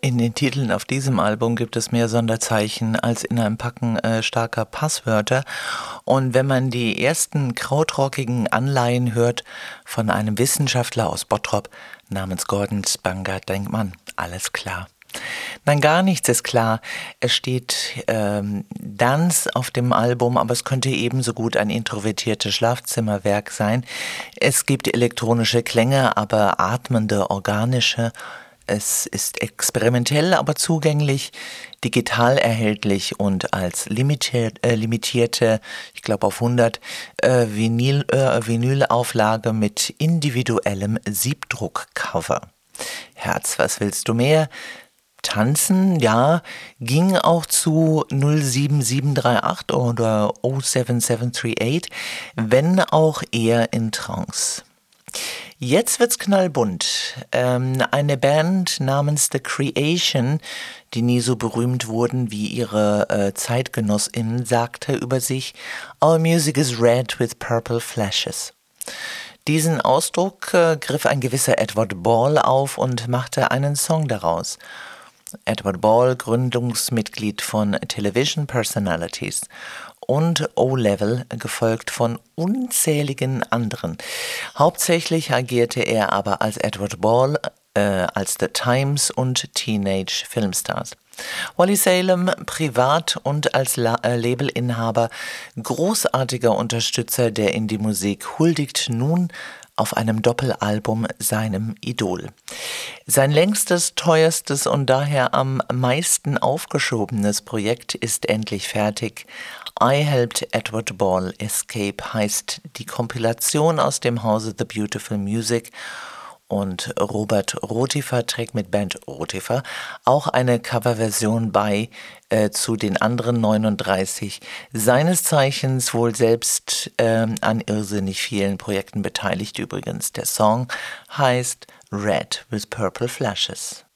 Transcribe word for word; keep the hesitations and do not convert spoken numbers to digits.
In den Titeln auf diesem Album gibt es mehr Sonderzeichen als in einem Packen äh, starker Passwörter. Und wenn man die ersten krautrockigen Anleihen hört von einem Wissenschaftler aus Bottrop namens Gordon Spanger, denkt man, alles klar. Nein, gar nichts ist klar. Es steht ähm, Dance auf dem Album, aber es könnte ebenso gut ein introvertiertes Schlafzimmerwerk sein. Es gibt elektronische Klänge, aber atmende, organische. Es ist experimentell, aber zugänglich, digital erhältlich und als limitiert, äh, limitierte, ich glaube auf hundert, äh, Vinyl, äh, Vinylauflage mit individuellem Siebdruckcover. Herz, was willst du mehr? Tanzen, ja, ging auch zu null sieben sieben drei acht oder null sieben sieben drei acht, wenn auch eher in Trance. Jetzt wird's knallbunt. Ähm, eine Band namens The Creation, die nie so berühmt wurden wie ihre äh, ZeitgenossInnen, sagte über sich: "Our music is red with purple flashes." Diesen Ausdruck äh, griff ein gewisser Edward Ball auf und machte einen Song daraus. Edward Ball, Gründungsmitglied von Television Personalities und O-Level, gefolgt von unzähligen anderen. Hauptsächlich agierte er aber als Edward Ball, äh, als The Times und Teenage Filmstars. Wally Salem, privat und als La- äh, Labelinhaber, großartiger Unterstützer der Indie-Musik, huldigt nun auf einem Doppelalbum seinem Idol. Sein längstes, teuerstes und daher am meisten aufgeschobenes Projekt ist endlich fertig. I Helped Edward Ball Escape heißt die Kompilation aus dem Hause The Beautiful Music. Und Robert Rotifer trägt mit Band Rotifer auch eine Coverversion bei äh, zu den anderen neununddreißig, seines Zeichens wohl selbst äh, an irrsinnig vielen Projekten beteiligt übrigens. Der Song heißt Red with Purple Flashes.